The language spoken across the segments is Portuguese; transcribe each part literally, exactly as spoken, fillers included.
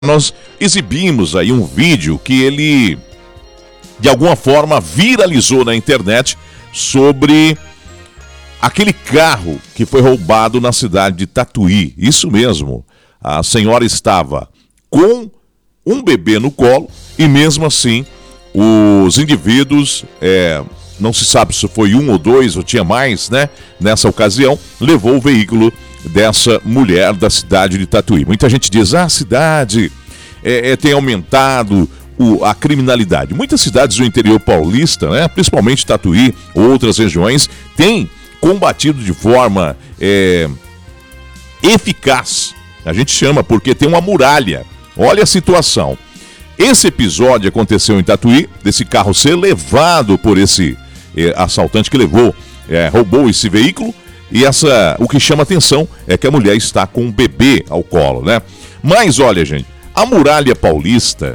Nós exibimos aí um vídeo que ele, de alguma forma, viralizou na internet sobre aquele carro que foi roubado na cidade de Tatuí. Isso mesmo, a senhora estava com um bebê no colo e mesmo assim os indivíduos, é, não se sabe se foi um ou dois ou tinha mais, né? Nessa ocasião, levou o veículo dessa mulher da cidade de Tatuí. Muita gente diz, ah, a cidade é, é, tem aumentado o, a criminalidade. Muitas cidades do interior paulista, né, principalmente Tatuí, outras regiões, têm combatido de forma é, eficaz. A gente chama porque tem uma muralha. Olha a situação. Esse episódio aconteceu em Tatuí, desse carro ser levado por esse é, assaltante que levou, é, roubou esse veículo. E essa, o que chama atenção é que a mulher está com um bebê ao colo, né? Mas olha, gente, a muralha paulista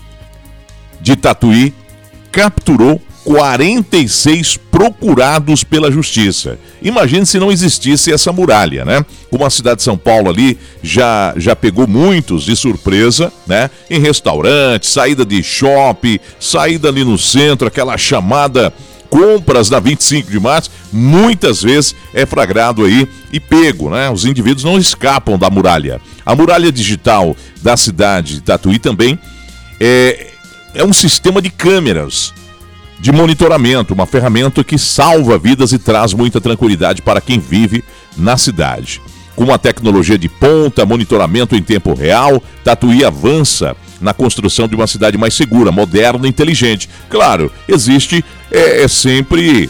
de Tatuí capturou quarenta e seis procurados pela justiça. Imagine se não existisse essa muralha, né? Como a cidade de São Paulo ali já, já pegou muitos de surpresa, né? Em restaurantes, saída de shopping, saída ali no centro, aquela chamada compras na vinte e cinco de março, muitas vezes é flagrado aí e pego, né? Os indivíduos não escapam da muralha. A muralha digital da cidade de Tatuí também é, é um sistema de câmeras de monitoramento, uma ferramenta que salva vidas e traz muita tranquilidade para quem vive na cidade. Com uma tecnologia de ponta, monitoramento em tempo real, Tatuí avança na construção de uma cidade mais segura, moderna e inteligente. Claro, existe é, é sempre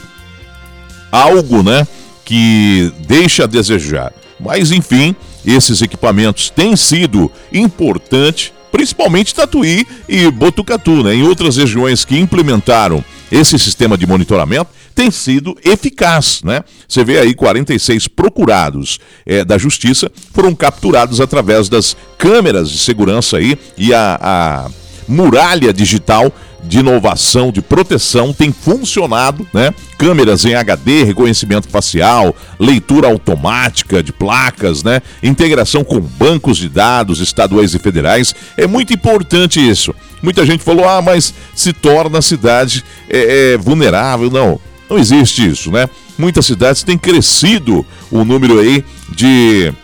algo, né, que deixa a desejar. Mas, enfim, esses equipamentos têm sido importantes, principalmente Tatuí e Botucatu, né? Em outras regiões que implementaram esse sistema de monitoramento, tem sido eficaz, né? Você vê aí quarenta e seis procurados é, da justiça foram capturados através das câmeras de segurança aí e a, a muralha digital de inovação, de proteção tem funcionado, né? Câmeras em H D, reconhecimento facial, leitura automática de placas, né? Integração com bancos de dados estaduais e federais. É muito importante isso. Muita gente falou, ah, mas se torna a cidade é, é, vulnerável. Não, não existe isso, né? Muitas cidades têm crescido o número aí de...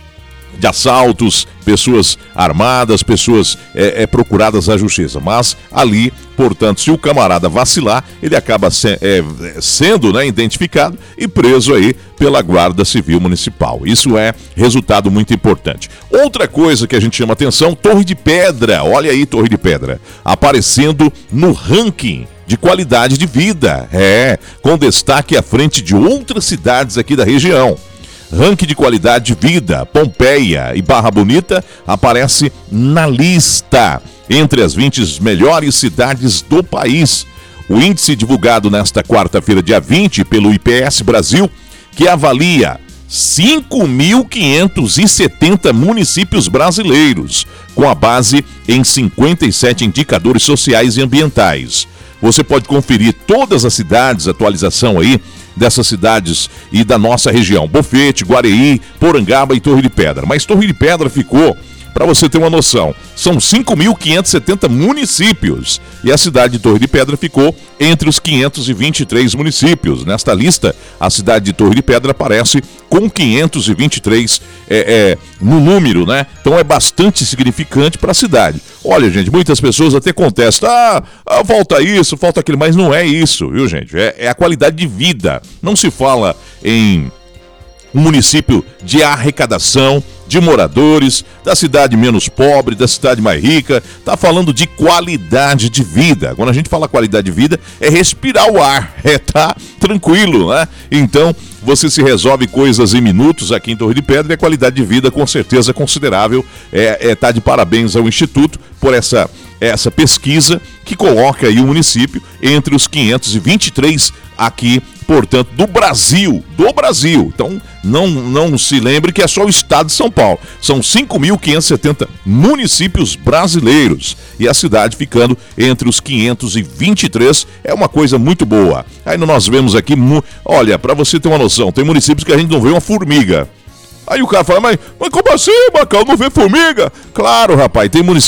de assaltos, pessoas armadas, pessoas é, é, procuradas à justiça. Mas ali, portanto, se o camarada vacilar, ele acaba se, é, sendo, né, identificado e preso aí pela Guarda Civil Municipal. Isso é resultado muito importante. Outra coisa que a gente chama atenção, Torre de Pedra. Olha aí, Torre de Pedra, aparecendo no ranking de qualidade de vida. É, com destaque à frente de outras cidades aqui da região. Ranking de qualidade de vida, Pompeia e Barra Bonita aparece na lista entre as vinte melhores cidades do país. O índice divulgado nesta quarta-feira, dia vinte, pelo I P S Brasil, que avalia cinco mil quinhentos e setenta municípios brasileiros, com a base em cinquenta e sete indicadores sociais e ambientais. Você pode conferir todas as cidades, atualização aí dessas cidades e da nossa região, Bofete, Guareí, Porangaba e Torre de Pedra. Mas Torre de Pedra ficou, para você ter uma noção, são cinco mil quinhentos e setenta municípios e a cidade de Torre de Pedra ficou entre os quinhentos e vinte e três municípios. Nesta lista, a cidade de Torre de Pedra aparece com quinhentos e vinte e três é, é, no número, né? Então é bastante significante para a cidade. Olha, gente, muitas pessoas até contestam, ah, ah, falta isso, falta aquilo, mas não é isso, viu, gente? É, é a qualidade de vida. Não se fala em um município de arrecadação, de moradores, da cidade menos pobre, da cidade mais rica, tá falando de qualidade de vida. Quando a gente fala qualidade de vida, é respirar o ar, é tá tranquilo, né? Então, você se resolve coisas em minutos aqui em Torre de Pedra e a qualidade de vida, com certeza, considerável. É, é tá de parabéns ao Instituto por essa, essa pesquisa que coloca aí o município entre os quinhentos e vinte e três aqui, portanto, do Brasil, do Brasil. Então, não, não se lembre que é só o estado de São Paulo. São cinco mil quinhentos e setenta municípios brasileiros e a cidade ficando entre os quinhentos e vinte e três é uma coisa muito boa. Aí nós vemos aqui, olha, para você ter uma noção, tem municípios que a gente não vê uma formiga. Aí o cara fala, mas, mas como assim, Macau, não vê formiga? Claro, rapaz, tem